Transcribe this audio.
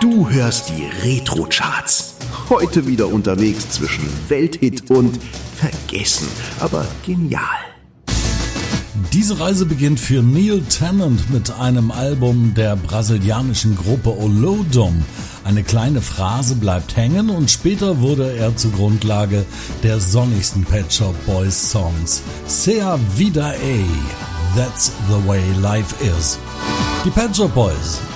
Du hörst die Retro-Charts. Heute wieder unterwegs zwischen Welthit und vergessen, aber genial. Diese Reise beginnt für Neil Tennant mit einem Album der brasilianischen Gruppe Olodum. Eine kleine Phrase bleibt hängen und später wurde er zur Grundlage der sonnigsten Pet Shop Boys Songs. Sea Vida That's the way life is. Die Pet Shop Boys